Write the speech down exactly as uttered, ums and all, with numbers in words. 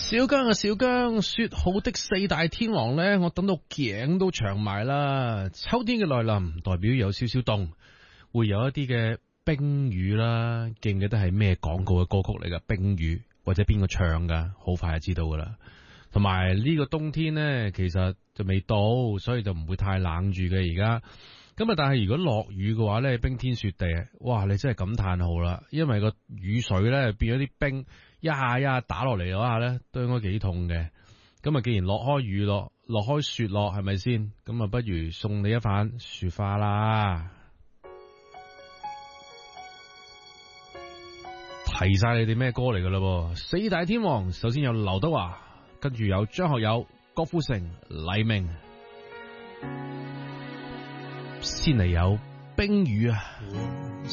小姜啊，小姜，說好的四大天王呢，我等到頸都長埋啦。秋天嘅來臨，代表有少少凍，會有一啲嘅冰雨啦。記唔記得係咩廣告嘅歌曲嚟噶？冰雨或者邊個唱噶？好快就知道噶啦。同埋呢個冬天呢，其實就未到，所以就唔會太冷住嘅而家。咁啊，但係如果落雨嘅話呢，冰天雪地，哇！你真係感嘆號啦，因為個雨水呢變咗啲冰。一下一下打落嚟嗰下咧，都應該幾痛嘅。咁啊，既然落開雨落，落開雪落，係咪先？咁啊，不如送你一瓣雪花啦。提晒你哋咩歌嚟噶啦？四大天王，首先有劉德華，跟住有張學友、郭富城、黎明，先嚟有冰雨啊！